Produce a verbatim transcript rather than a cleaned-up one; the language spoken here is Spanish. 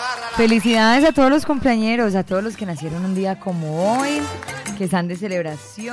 Felicidades a todos los compañeros, a todos los que nacieron un día como hoy, que están de celebración.